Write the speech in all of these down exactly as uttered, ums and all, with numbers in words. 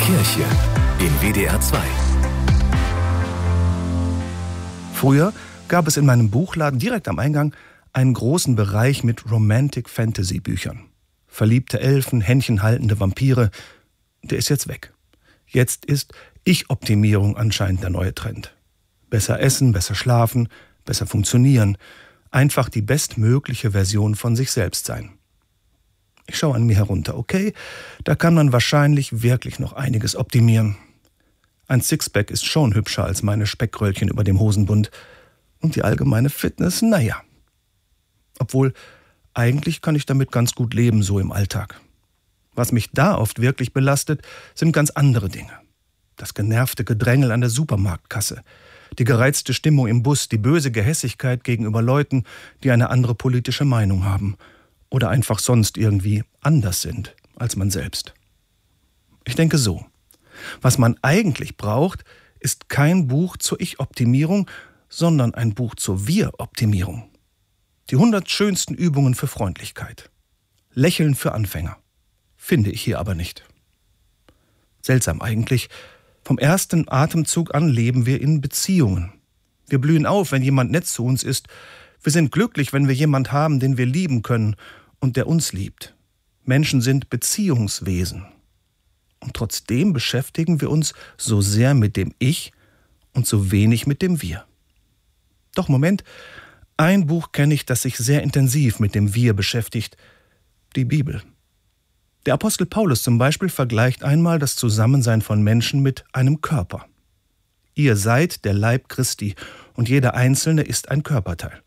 Kirche in W D R zwei. Früher gab es in meinem Buchladen direkt am Eingang einen großen Bereich mit Romantic-Fantasy-Büchern. Verliebte Elfen, händchenhaltende Vampire, der ist jetzt weg. Jetzt ist Ich-Optimierung anscheinend der neue Trend. Besser essen, besser schlafen, besser funktionieren. Einfach die bestmögliche Version von sich selbst sein. Ich schaue an mir herunter, okay, da kann man wahrscheinlich wirklich noch einiges optimieren. Ein Sixpack ist schon hübscher als meine Speckröllchen über dem Hosenbund. Und die allgemeine Fitness, naja. Obwohl, eigentlich kann ich damit ganz gut leben, so im Alltag. Was mich da oft wirklich belastet, sind ganz andere Dinge. Das genervte Gedrängel an der Supermarktkasse, die gereizte Stimmung im Bus, die böse Gehässigkeit gegenüber Leuten, die eine andere politische Meinung haben oder einfach sonst irgendwie anders sind als man selbst. Ich denke so, was man eigentlich braucht, ist kein Buch zur Ich-Optimierung, sondern ein Buch zur Wir-Optimierung. Die hundert schönsten Übungen für Freundlichkeit. Lächeln für Anfänger. Finde ich hier aber nicht. Seltsam eigentlich. Vom ersten Atemzug an leben wir in Beziehungen. Wir blühen auf, wenn jemand nett zu uns ist. Wir sind glücklich, wenn wir jemand haben, den wir lieben können und der uns liebt. Menschen sind Beziehungswesen. Und trotzdem beschäftigen wir uns so sehr mit dem Ich und so wenig mit dem Wir. Doch Moment, ein Buch kenne ich, das sich sehr intensiv mit dem Wir beschäftigt. Die Bibel. Der Apostel Paulus zum Beispiel vergleicht einmal das Zusammensein von Menschen mit einem Körper. Ihr seid der Leib Christi und jeder Einzelne ist ein Körperteil.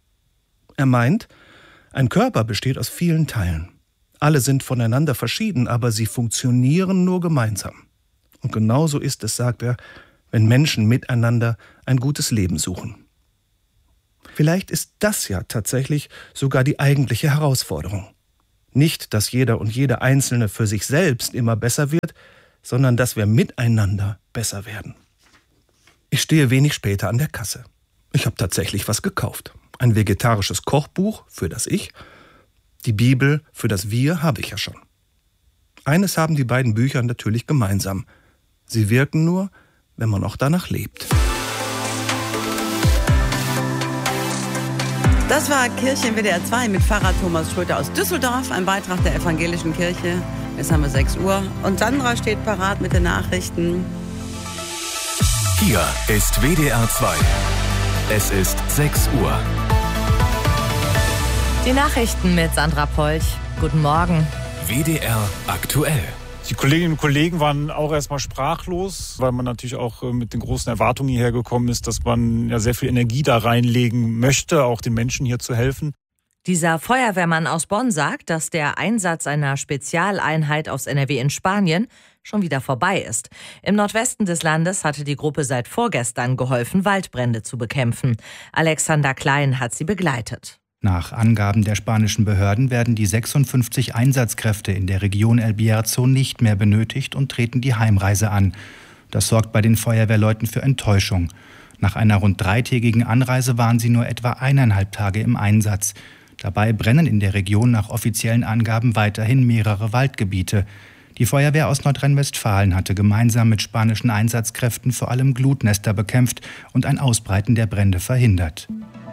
Er meint, ein Körper besteht aus vielen Teilen. Alle sind voneinander verschieden, aber sie funktionieren nur gemeinsam. Und genauso ist es, sagt er, wenn Menschen miteinander ein gutes Leben suchen. Vielleicht ist das ja tatsächlich sogar die eigentliche Herausforderung. Nicht, dass jeder und jede Einzelne für sich selbst immer besser wird, sondern dass wir miteinander besser werden. Ich stehe wenig später an der Kasse. Ich habe tatsächlich was gekauft. Ein vegetarisches Kochbuch für das Ich. Die Bibel für das Wir habe ich ja schon. Eines haben die beiden Bücher natürlich gemeinsam. Sie wirken nur, wenn man auch danach lebt. Das war Kirche in W D R zwei mit Pfarrer Thomas Schröter aus Düsseldorf, ein Beitrag der evangelischen Kirche. Jetzt haben wir sechs Uhr und Sandra steht parat mit den Nachrichten. Hier ist W D R zwei. Es ist sechs Uhr. Die Nachrichten mit Sandra Polch. Guten Morgen. W D R aktuell. Die Kolleginnen und Kollegen waren auch erstmal sprachlos, weil man natürlich auch mit den großen Erwartungen hierher gekommen ist, dass man ja sehr viel Energie da reinlegen möchte, auch den Menschen hier zu helfen. Dieser Feuerwehrmann aus Bonn sagt, dass der Einsatz einer Spezialeinheit aus N R W in Spanien schon wieder vorbei ist. Im Nordwesten des Landes hatte die Gruppe seit vorgestern geholfen, Waldbrände zu bekämpfen. Alexander Klein hat sie begleitet. Nach Angaben der spanischen Behörden werden die sechsundfünfzig Einsatzkräfte in der Region El Bierzo nicht mehr benötigt und treten die Heimreise an. Das sorgt bei den Feuerwehrleuten für Enttäuschung. Nach einer rund dreitägigen Anreise waren sie nur etwa eineinhalb Tage im Einsatz. Dabei brennen in der Region nach offiziellen Angaben weiterhin mehrere Waldgebiete. Die Feuerwehr aus Nordrhein-Westfalen hatte gemeinsam mit spanischen Einsatzkräften vor allem Glutnester bekämpft und ein Ausbreiten der Brände verhindert.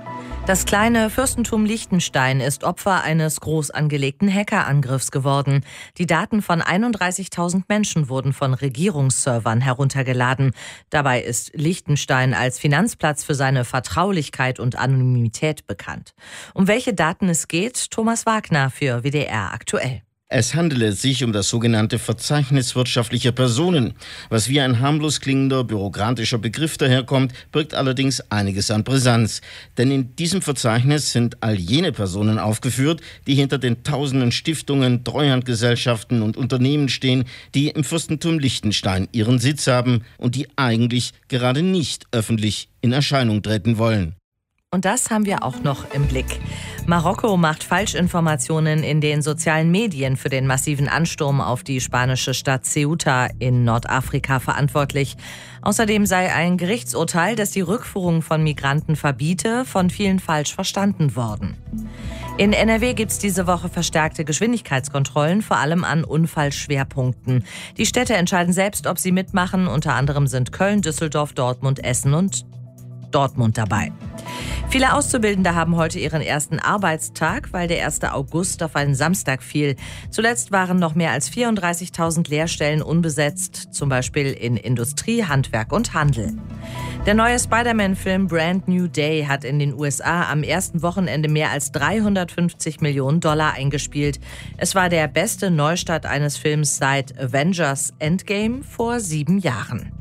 Das kleine Fürstentum Liechtenstein ist Opfer eines groß angelegten Hackerangriffs geworden. Die Daten von einunddreißigtausend Menschen wurden von Regierungsservern heruntergeladen. Dabei ist Liechtenstein als Finanzplatz für seine Vertraulichkeit und Anonymität bekannt. Um welche Daten es geht, Thomas Wagner für W D R aktuell. Es handele sich um das sogenannte Verzeichnis wirtschaftlicher Personen. Was wie ein harmlos klingender, bürokratischer Begriff daherkommt, birgt allerdings einiges an Brisanz. Denn in diesem Verzeichnis sind all jene Personen aufgeführt, die hinter den tausenden Stiftungen, Treuhandgesellschaften und Unternehmen stehen, die im Fürstentum Liechtenstein ihren Sitz haben und die eigentlich gerade nicht öffentlich in Erscheinung treten wollen. Und das haben wir auch noch im Blick. Marokko macht Falschinformationen in den sozialen Medien für den massiven Ansturm auf die spanische Stadt Ceuta in Nordafrika verantwortlich. Außerdem sei ein Gerichtsurteil, das die Rückführung von Migranten verbiete, von vielen falsch verstanden worden. In N R W gibt es diese Woche verstärkte Geschwindigkeitskontrollen, vor allem an Unfallschwerpunkten. Die Städte entscheiden selbst, ob sie mitmachen. Unter anderem sind Köln, Düsseldorf, Dortmund, Essen und Dortmund dabei. Viele Auszubildende haben heute ihren ersten Arbeitstag, weil der erste August auf einen Samstag fiel. Zuletzt waren noch mehr als vierunddreißigtausend Lehrstellen unbesetzt, zum Beispiel in Industrie, Handwerk und Handel. Der neue Spider-Man-Film Brand New Day hat in den U S A am ersten Wochenende mehr als dreihundertfünfzig Millionen Dollar eingespielt. Es war der beste Neustart eines Films seit Avengers Endgame vor sieben Jahren.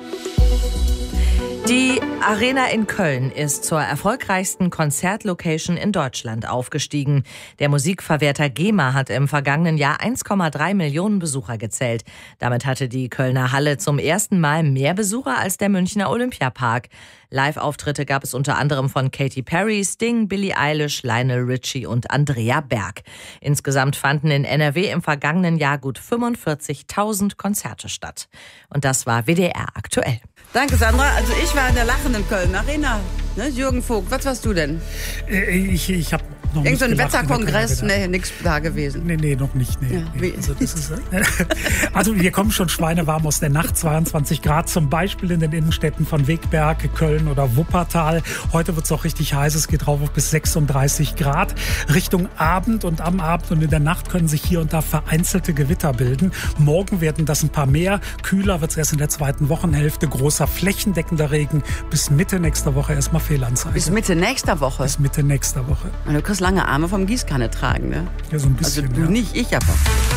Die Arena in Köln ist zur erfolgreichsten Konzertlocation in Deutschland aufgestiegen. Der Musikverwerter GEMA hat im vergangenen Jahr eins Komma drei Millionen Besucher gezählt. Damit hatte die Kölner Halle zum ersten Mal mehr Besucher als der Münchner Olympiapark. Live-Auftritte gab es unter anderem von Katy Perry, Sting, Billie Eilish, Lionel Richie und Andrea Berg. Insgesamt fanden in N R W im vergangenen Jahr gut fünfundvierzigtausend Konzerte statt. Und das war W D R aktuell. Danke, Sandra. Also ich war in der lachenden Köln Arena. Ne? Jürgen Vogt, was warst du denn? Äh, ich ich habe noch Irgend so ein nicht gelacht in der Wetterkongress? Kölner Nee, nix da gewesen. Nee, nee, noch nicht. Nee, Ja, nee. Also, das ist, äh, also wir kommen schon schweinewarm aus der Nacht, zweiundzwanzig Grad, zum Beispiel in den Innenstädten von Wegberg, Köln oder Wuppertal. Heute wird es auch richtig heiß, es geht rauf auf bis sechsunddreißig Grad. Richtung Abend und am Abend und in der Nacht können sich hier und da vereinzelte Gewitter bilden. Morgen werden das ein paar mehr. Kühler wird es erst in der zweiten Wochenhälfte. Großer flächendeckender Regen. Bis Mitte nächster Woche erstmal Fehlanzeige. Bis Mitte nächster Woche? Bis Mitte nächster Woche. Und du kriegst lange Arme vom Gießkanne tragen, ne? Ja, so ein bisschen. Also du ja. nicht, ich aber.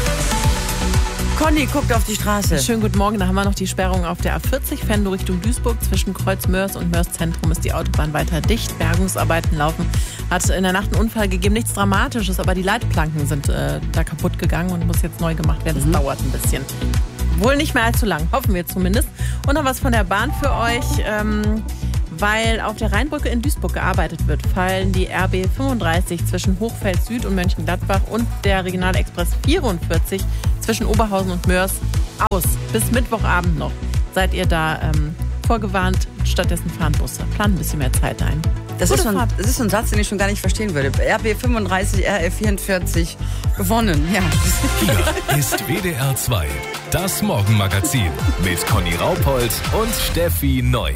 Conny guckt auf die Straße. Schönen guten Morgen, da haben wir noch die Sperrung auf der A vierzig, Venlo Richtung Duisburg. Zwischen Kreuz Mörs und Mörs Zentrum ist die Autobahn weiter dicht. Bergungsarbeiten laufen. Hat in der Nacht einen Unfall gegeben, nichts Dramatisches, aber die Leitplanken sind äh, da kaputt gegangen und muss jetzt neu gemacht werden. Das mhm. dauert ein bisschen. Wohl nicht mehr allzu lang, hoffen wir zumindest. Und noch was von der Bahn für euch. Ähm, Weil auf der Rheinbrücke in Duisburg gearbeitet wird, fallen die R B fünfunddreißig zwischen Hochfeld Süd und Mönchengladbach und der Regionalexpress vierundvierzig zwischen Oberhausen und Mörs aus. Bis Mittwochabend noch seid ihr da ähm, vorgewarnt. Stattdessen fahren Busse. Planen ein bisschen mehr Zeit ein. Das ist, so ein, das ist so ein Satz, den ich schon gar nicht verstehen würde. R B fünfunddreißig, R F vierundvierzig gewonnen. Ja. Hier ist W D R zwei, das Morgenmagazin mit Conny Raupold und Steffi Neu.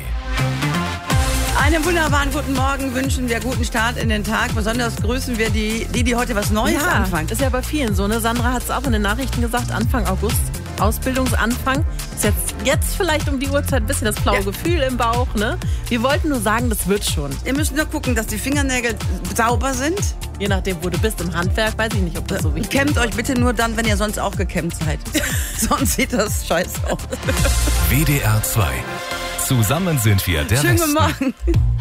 Einen wunderbaren guten Morgen wünschen wir, guten Start in den Tag. Besonders grüßen wir die, die, die heute was Neues ja, anfangen. Ist ja bei vielen so, ne? Sandra hat es auch in den Nachrichten gesagt, Anfang August, Ausbildungsanfang. Ist jetzt, jetzt vielleicht um die Uhrzeit ein bisschen das blaue ja. Gefühl im Bauch, ne? Wir wollten nur sagen, das wird schon. Ihr müsst nur gucken, dass die Fingernägel sauber sind. Je nachdem, wo du bist, im Handwerk, weiß ich nicht, ob das so wichtig ist. Kämmt euch bitte nur dann, wenn ihr sonst auch gekämmt seid. Sonst sieht das scheiße aus. W D R zwei. Zusammen sind wir der Schönen Westen. guten Morgen.